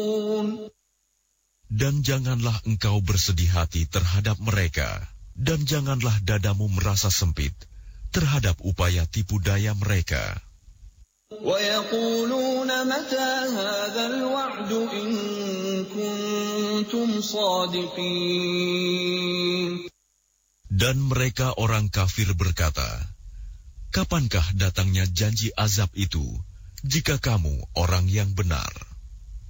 Dan janganlah engkau bersedih hati terhadap mereka, dan janganlah dadamu merasa sempit terhadap upaya tipu daya mereka. وَيَقُولُونَ مَتَى هَذَا الْوَعْدُ إِن كُنتُمْ صَادِقِينَ. Dan mereka orang kafir berkata, kapankah datangnya janji azab itu, jika kamu orang yang benar?